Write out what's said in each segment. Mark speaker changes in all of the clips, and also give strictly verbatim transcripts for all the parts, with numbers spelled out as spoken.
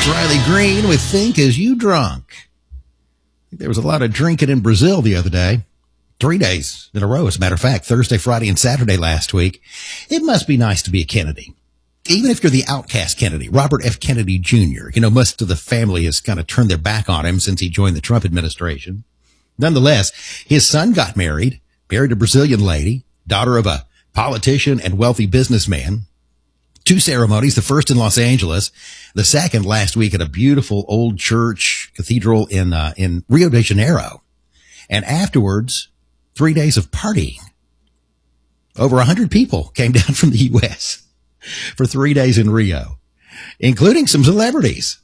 Speaker 1: It's Riley Green with Think As You Drunk. I think there was a lot of drinking in Brazil the other day. Three days in a row, as a matter of fact, Thursday, Friday, and Saturday last week. It must be nice to be a Kennedy. Even if you're the outcast Kennedy, Robert F. Kennedy Junior You know, most of the family has kind of turned their back on him since he joined the Trump administration. Nonetheless, his son got married, married a Brazilian lady, daughter of a politician and wealthy businessman. Two ceremonies, the first in Los Angeles, the second last week at a beautiful old church cathedral in uh, in Rio de Janeiro. And afterwards, three days of partying. Over one hundred people came down from the U S for three days in Rio, including some celebrities.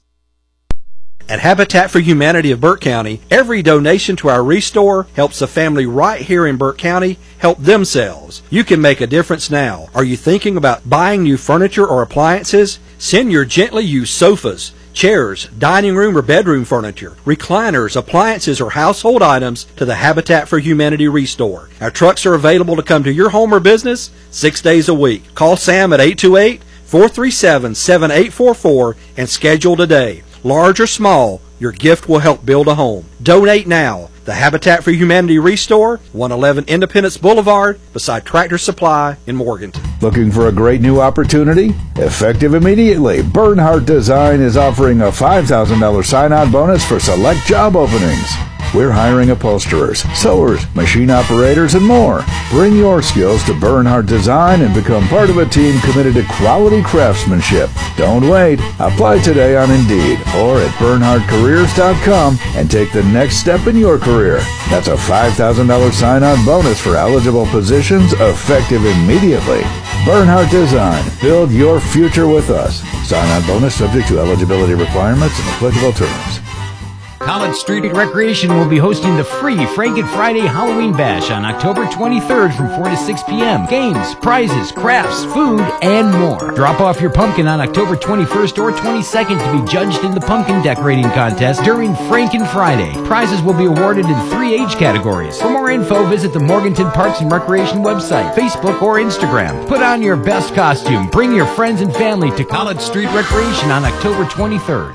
Speaker 2: At Habitat for Humanity of Burke County, every donation to our Restore helps a family right here in Burke County help themselves. You can make a difference now. Are you thinking about buying new furniture or appliances? Send your gently used sofas, chairs, dining room or bedroom furniture, recliners, appliances, or household items to the Habitat for Humanity Restore. Our trucks are available to come to your home or business six days a week. Call Sam at eight two eight, four three seven, seven eight four four and schedule today. Large or small, your gift will help build a home. Donate now. The Habitat for Humanity Restore, one eleven Independence Boulevard, beside Tractor Supply in Morganton.
Speaker 3: Looking for a great new opportunity? Effective immediately. Bernhardt Design is offering a five thousand dollars sign-on bonus for select job openings. We're hiring upholsterers, sewers, machine operators, and more. Bring your skills to Bernhardt Design and become part of a team committed to quality craftsmanship. Don't wait. Apply today on Indeed or at bernhardt careers dot com and take the next step in your career. That's a five thousand dollars sign-on bonus for eligible positions, effective immediately. Bernhardt Design. Build your future with us. Sign-on bonus subject to eligibility requirements and applicable terms.
Speaker 4: College Street Recreation will be hosting the free Franken Friday Halloween Bash on October twenty-third from four to six p.m. Games, prizes, crafts, food, and more. Drop off your pumpkin on October twenty-first or twenty-second to be judged in the pumpkin decorating contest during Franken Friday. Prizes will be awarded in three age categories. For more info, visit the Morganton Parks and Recreation website, Facebook, or Instagram. Put on your best costume. Bring your friends and family to College Street Recreation on October twenty-third.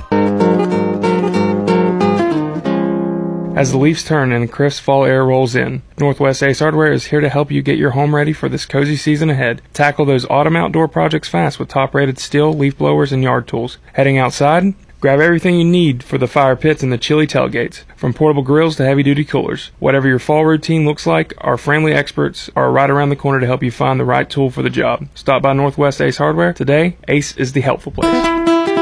Speaker 5: As the leaves turn and the crisp fall air rolls in, Northwest Ace Hardware is here to help you get your home ready for this cozy season ahead. Tackle those autumn outdoor projects fast with top-rated steel, leaf blowers, and yard tools. Heading outside? Grab everything you need for the fire pits and the chilly tailgates, from portable grills to heavy-duty coolers. Whatever your fall routine looks like, our friendly experts are right around the corner to help you find the right tool for the job. Stop by Northwest Ace Hardware. Today, Ace is the helpful place.